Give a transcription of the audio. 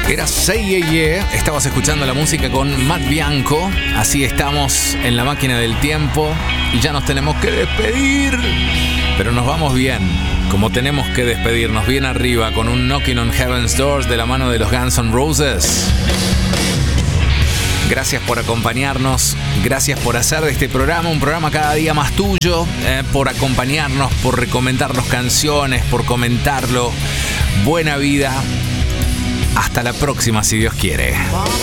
Era Say Yeah Yeah, estabas escuchando la música con Matt Bianco. Así estamos en la máquina del tiempo y ya nos tenemos que despedir. Pero nos vamos bien, como tenemos que despedirnos, bien arriba, con un Knocking on Heaven's Doors de la mano de los Guns N' Roses. Gracias por acompañarnos, gracias por hacer de este programa un programa cada día más tuyo, por acompañarnos, por recomendarnos canciones, por comentarlo. Buena vida. Hasta la próxima, si Dios quiere.